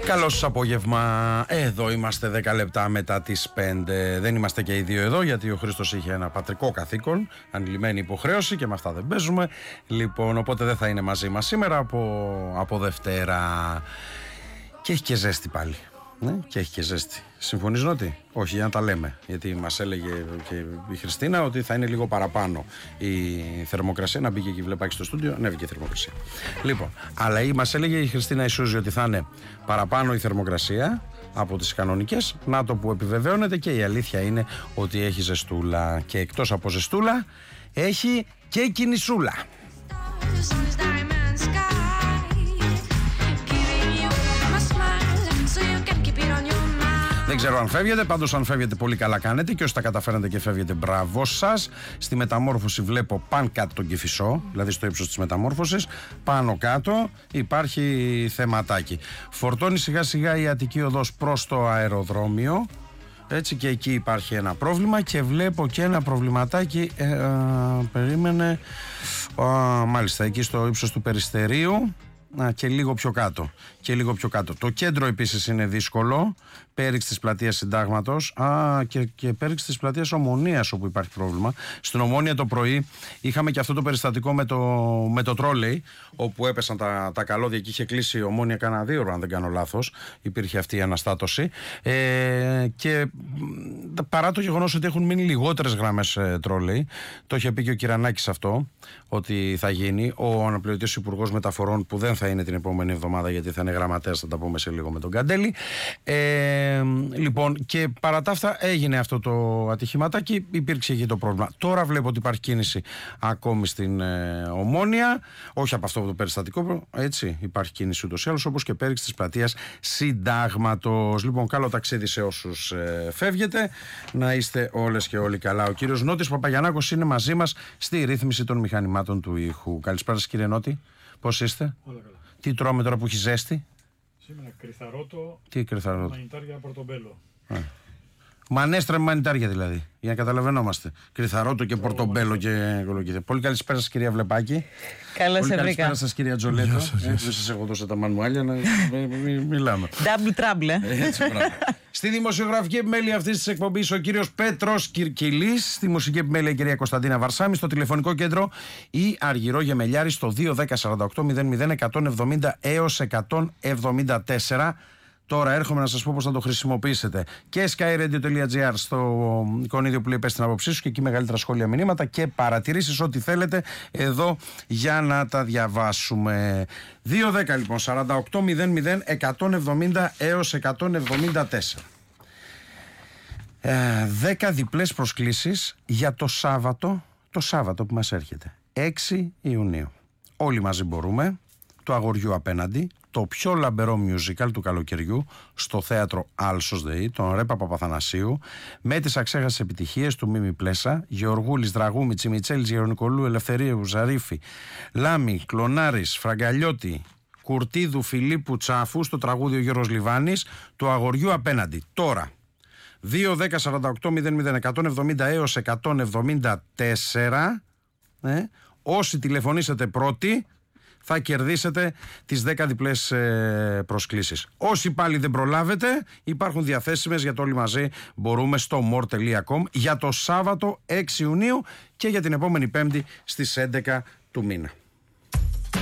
Καλό σας απόγευμα. Εδώ είμαστε 10 λεπτά μετά τις 5. Δεν είμαστε και οι δύο εδώ, γιατί ο Χρήστος είχε ένα πατρικό καθήκον, ανηλυμένη υποχρέωση, και με αυτά δεν παίζουμε. Λοιπόν, οπότε δεν θα είναι μαζί μας σήμερα από Δευτέρα. Και έχει και ζέστη πάλι. Ναι, και έχει και ζέστη. Συμφωνείς, Νότι? Όχι, για να τα λέμε. Γιατί μας έλεγε και η Χριστίνα ότι θα είναι λίγο παραπάνω η θερμοκρασία. Να μπήκε και η Βλεπάκη στο στούντιο, ανέβηκε η θερμοκρασία. Λοιπόν, αλλά μας έλεγε η Χριστίνα η Σούζη ότι θα είναι παραπάνω η θερμοκρασία από τις κανονικές. Να το που επιβεβαιώνεται, και η αλήθεια είναι ότι έχει ζεστούλα. Και εκτός από ζεστούλα, έχει και κινησούλα. Δεν ξέρω αν φεύγετε, πάντως αν φεύγετε πολύ καλά κάνετε, και όσοι τα καταφέρατε και φεύγετε, μπράβο σας. Στη μεταμόρφωση βλέπω πάνω κάτω τον Κηφισό, δηλαδή στο ύψος της μεταμόρφωσης, πάνω κάτω υπάρχει θεματάκι. Φορτώνει σιγά σιγά η Αττική Οδός προς το αεροδρόμιο, έτσι, και εκεί υπάρχει ένα πρόβλημα, και βλέπω και ένα προβληματάκι, περίμενε, μάλιστα εκεί στο ύψος του Περιστερίου. Και λίγο πιο κάτω. Το κέντρο επίσης είναι δύσκολο. Πέριξ της πλατείας Συντάγματος. Και πέριξ της πλατείας Ομονίας, όπου υπάρχει πρόβλημα. Στην Ομόνια το πρωί είχαμε και αυτό το περιστατικό με το τρόλεϊ, όπου έπεσαν τα καλώδια και είχε κλείσει η Ομόνια κάνα 2 ώρα, αν δεν κάνω λάθος. Υπήρχε αυτή η αναστάτωση. Και παρά το γεγονός ότι έχουν μείνει λιγότερες γραμμές τρόλεϊ, το είχε πει και ο Κυρανάκης αυτό, ότι θα γίνει. Ο αναπληρωτής υπουργός μεταφορών, που δεν θα είναι την επόμενη εβδομάδα γιατί θα είναι γραμματέας, θα τα πούμε σε λίγο με τον Καντέλη. Λοιπόν, και παρά τα αυτά έγινε αυτό το ατυχηματάκι, υπήρξε εκεί το πρόβλημα. Τώρα βλέπω ότι υπάρχει κίνηση ακόμη στην Ομόνια, όχι από αυτό το περιστατικό, έτσι, υπάρχει κίνηση ούτως ή άλλως, όπως και πέριξ της πλατείας Συντάγματος. Λοιπόν, καλό ταξίδι σε όσους φεύγετε, να είστε όλες και όλοι καλά. Ο κύριος Νότης Παπαγιαννάκος είναι μαζί μας στη ρύθμιση των μηχανημάτων του ήχου. Καλησπέρα σας, κύριε Νότη. Πώς είστε? Όλα καλά. Τι τρώμε τώρα που έχει ζέστη? Σήμερα κρυθαρότο. Τι κρυθαρότο? Μανιτάρια πορτομπέλο. Μανέστρα με μανιτάρια δηλαδή, για να καταλαβαίνόμαστε. Κρυθαρότο και πορτομπέλο και κολοκύθια. Πολύ καλησπέρα σας, κυρία Βλεπάκη. Καλώς σε βρήκα. Καλησπέρα σας, κυρία Τζολέτο. Δεν σας έχω δώσει τα μανουάλια να μιλάμε. Double trouble. Έτσι, στη δημοσιογραφική επιμέλεια αυτής της εκπομπής ο κύριος Πέτρος Κυρκυλής, στη μουσική επιμέλεια η κυρία Κωνσταντίνα Βαρσάμι, στο τηλεφωνικό κέντρο η Αργυρό Γεμελιάρη στο 2104800 έως 174. Τώρα έρχομαι να σας πω πώς θα το χρησιμοποιήσετε. Και skyradio.gr στο εικονίδιο που λέει πες την άποψή σου, και εκεί μεγαλύτερα σχόλια, μηνύματα και παρατηρήσεις, ό,τι θέλετε εδώ για να τα διαβάσουμε. 210 λοιπόν 4800 170 έως 174. 10 διπλές προσκλήσεις για το Σάββατο που μας έρχεται, 6 Ιουνίου. Όλοι μαζί μπορούμε. Του αγοριού απέναντι, το πιο λαμπερό musical του καλοκαιριού στο θέατρο Άλσος ΔΕΗ, τον Ρέπα Παπαθανασίου, με τις αξέχαστες επιτυχίες του Μίμη Πλέσα, Γεωργούλης, Δραγούμη, Τσιμιτσέλης, Γερονικολού, Ελευθερίου, Ζαρίφη, Λάμη, Κλονάρης, Φραγκαλιώτη, Κουρτίδου, Φιλίππου, Τσάφου, στο τραγούδι ο Γιώργος Λιβάνης, του αγοριού απέναντι. Τώρα 2104800 170 έως 174. Όσοι τηλεφωνήσετε πρώτοι θα κερδίσετε τις 10 διπλές προσκλήσεις. Όσοι πάλι δεν προλάβετε, υπάρχουν διαθέσιμες για το όλοι μαζί μπορούμε στο more.com για το Σάββατο 6 Ιουνίου και για την επόμενη Πέμπτη στις 11 του μήνα.